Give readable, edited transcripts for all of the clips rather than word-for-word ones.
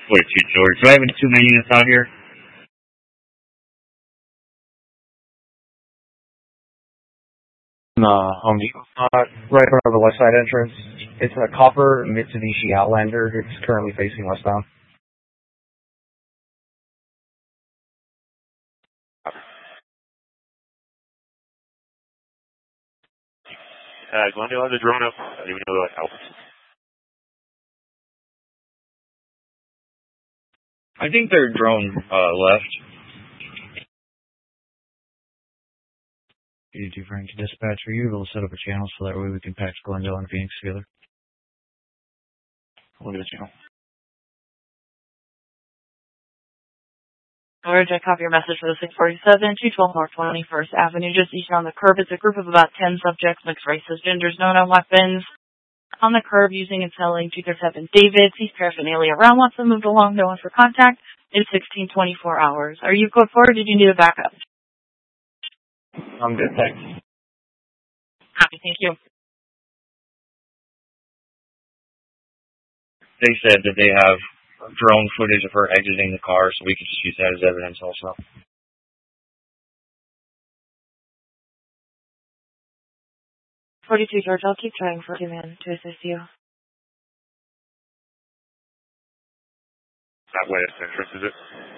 42 George. Do I have any 2-man units out here? Home Depot. Right in front of the west side entrance. It's a copper Mitsubishi Outlander. It's currently facing westbound. Glendale has a drone up. I don't even know how. I think their drone left. 82 Frank to dispatch. Are you able to set up a channel so that way we can patch Glendale and Phoenix together? Look at the channel. George, I copy your message for the 647, 212 North 21st Avenue, just east on the curb. It's a group of about 10 subjects, mixed races, genders, no known weapons. On the curb, using and selling 237 David. Cease paraphernalia around. Wants them moved along. No one for contact. In 16-24 hours. Are you code 4 or did you need a backup? I'm good, thanks. Happy, thank you. They said that they have drone footage of her exiting the car, so we can just use that as evidence also. George, I'll keep trying for 2 men to assist you. That west entrance, is it?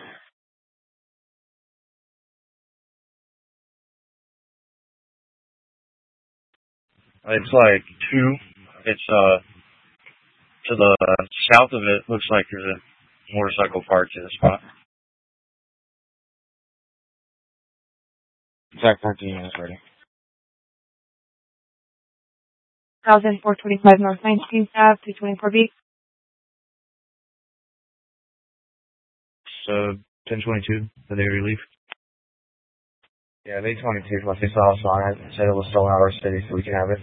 It's like 2. It's to the south of it. Looks like there's a motorcycle parked in the spot. Zach 14 units ready. 425 North 19th Ave, 224B. So 1022 for their relief. Yeah, they 22 left. They saw us on it. Said it was still in our city, so we can have it.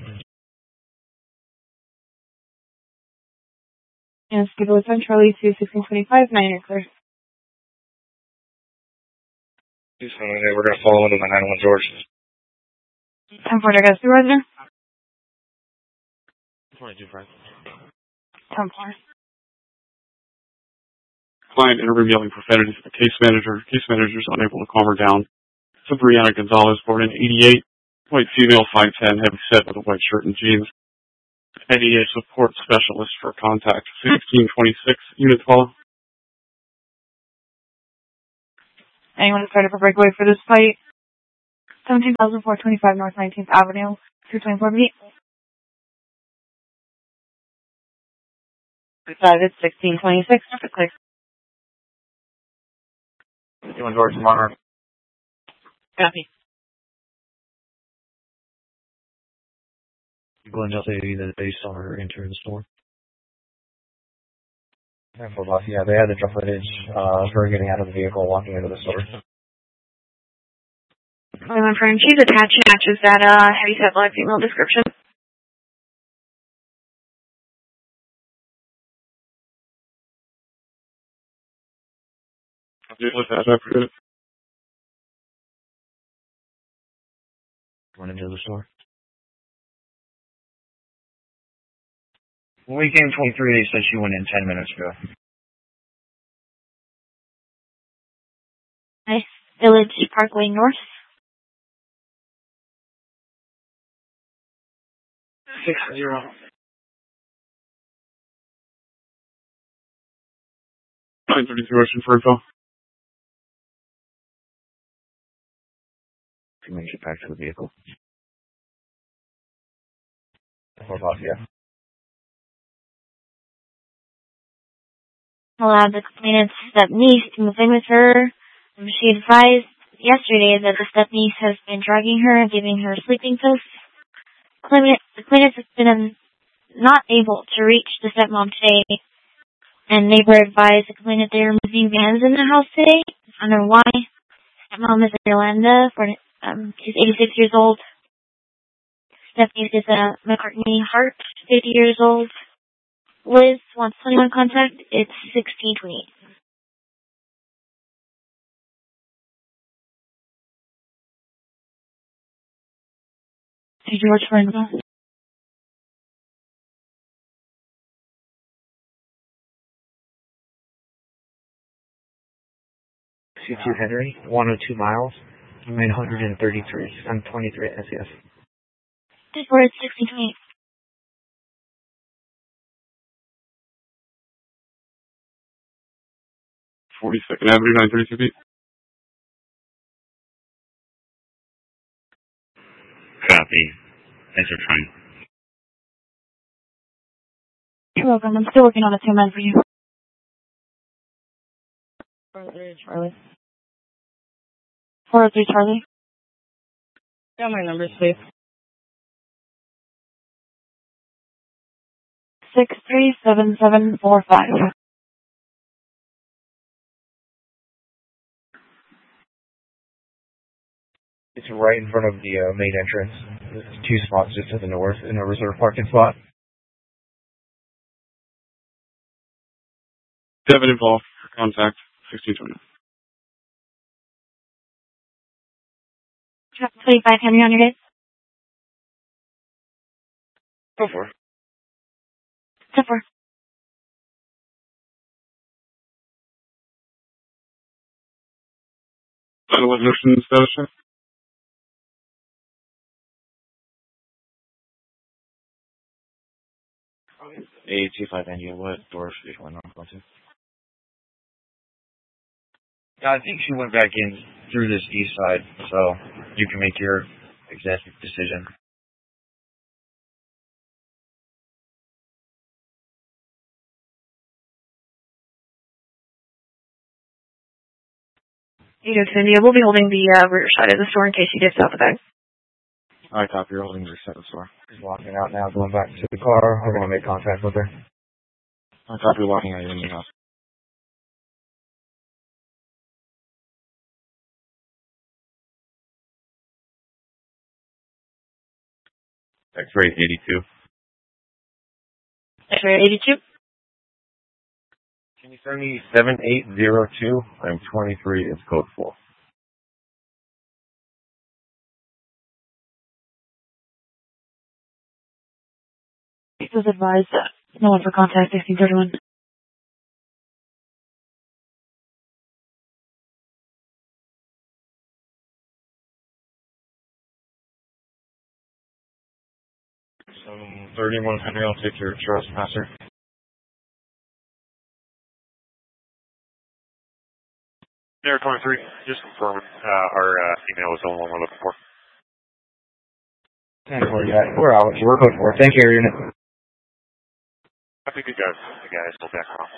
And schedule is on Charlie to 1625, 9 clear. We're going to follow into my 911 George. 10-4, I got a supervisor. 22 Frank. 10-4. Client in a room yelling profanities at the case manager. Case manager is unable to calm her down. So Brianna Gonzalez, born in 88, white female, 5'10", heavy set with a white shirt and jeans. NEA support specialist for contact. 1626, unit 12. Anyone excited for breakaway for this fight? 17,425 North 19th Avenue, 224B. It's 1626, perfectly. Doing George tomorrow. Copy. Glendale say that they saw her enter the store. Yeah, they had the drone footage of her getting out of the vehicle, walking into the store. My friend, she's attached. Matches that heavy-set black female description. Went into the store. Weekend 23, they said she went in 10 minutes ago. Nice. Village Parkway North. 60. 932 Russian for info. To make it back to the vehicle. Yeah. Allowed the complainant's step-niece to move in with her. She advised yesterday that the step-niece has been drugging her and giving her sleeping pills. The complainant has been not able to reach the stepmom today, and neighbor advised the complainant they are moving vans in the house today. I don't know why. Stepmom is Yolanda. She's 86 years old. Step-niece is McCartney Hart, 50 years old. Liz wants 21 contact. It's 1628. George for info. C2 Henry, 102 miles. I'm in 133. I'm 23 at SES. We're at 1628. 42nd Avenue, 932 feet. Copy. Thanks for trying. You're welcome. I'm still working on a 2-man for you. 403 Charlie. 403 Charlie. Got my numbers, please. 637745. It's right in front of the main entrance. There's 2 spots just to the north in a reserved parking spot. Devin involved. Contact 1620. 25 Henry on your head. Go for it. 10-4. Final ignition status check. 825 India, what door should we go to? Yeah, I think she went back in through this east side, so you can make your executive decision. India, we'll be holding the rear side of the store in case he gets out the back. Alright, copy. You're holding the reset of the store. She's walking out now, going back to the car. I'm going to make contact with her. Alright, copy. You're walking out of the house. X-ray 82. X-ray 82. Can you send me 7802? I'm 23. It's code 4. It was advised no one for contact 1631. So 31 Henry, I'll take your trespasser. Air 23, just confirming our email is the one we're looking for. 10-4, yeah. We're out. We're code 4. Thank you, unit. I think the guys will back off.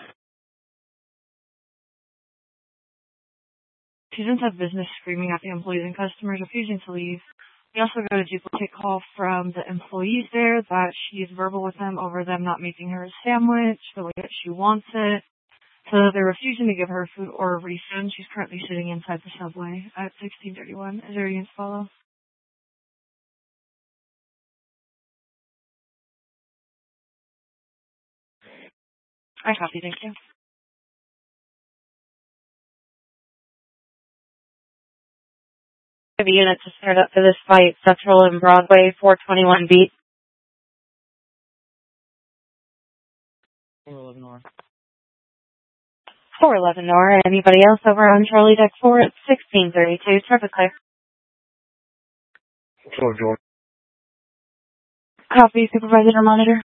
Students have business screaming at the employees and customers refusing to leave. We also got a duplicate call from the employees there that she is verbal with them over them not making her a sandwich the way that she wants it. So they're refusing to give her food or a refund. She's currently sitting inside the subway at 1631. Is there units follow? I copy, thank you. The unit to start up for this fight, Central and Broadway, 421 beat. 411 Nor. 411 Nor. Anybody else over on Charlie Deck 4 at 1632? Traffic clear. George. Copy, supervisor or monitor.